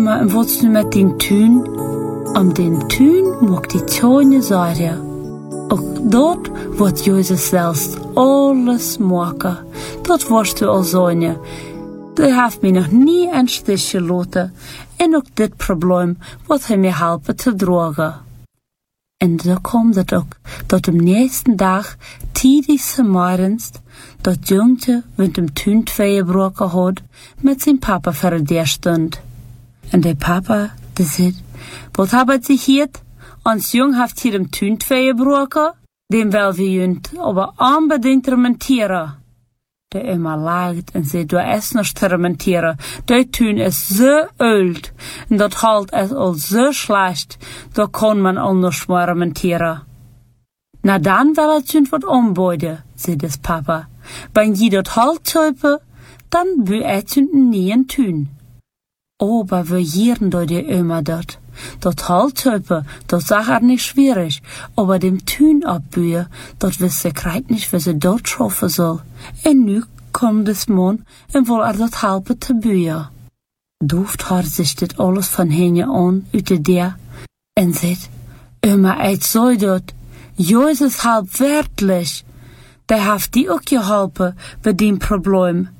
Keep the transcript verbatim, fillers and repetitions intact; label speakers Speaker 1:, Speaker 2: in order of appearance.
Speaker 1: Oma, en wat nu met die tuin? Om den tuin mag die tjone zeggen. Ook dort wordt Jezus zelfs alles maken. Dat wordt du al zeggen. Du heeft mij nog nie een stich gelaten. En ook dit probleem wordt hij mij helpen te dragen. En zo komt het ook, dat am nächsten dag, tidig morgens, dat jongetje met hem tuin twee gebroken had, met zijn papa voor de stond. En de papa, die zei, wat hebben ze hier? Ons jong heeft hier hem tuin twee gebroken, dem wel we junt, aber unbedingt remontieren. De Emma lacht en zei, du es noch te remontieren, de tuin is zo oud, en dat halt es al zo schlecht, da kann man al noch mehr remontieren. Na dan will het junt wat omboiden, zei des papa. Wenn je dat halt tulpen, dan bu het junt nie een tuin. Aber wir jieren do die Oma dort. Dat Halttöpe, dat sag er nicht schwierig, aber dem Tün abbühe, dat wisse kreit nicht, wie sie dort schaffen soll. En nu kommt des Mann en will er dat helpen te bühe. Duft haar sich dit alles van henje an, uit de der, en zegt, Oma, eit so dat, Jezus helpt werkelijk. Der heeft die ook geholpen bij die probleem.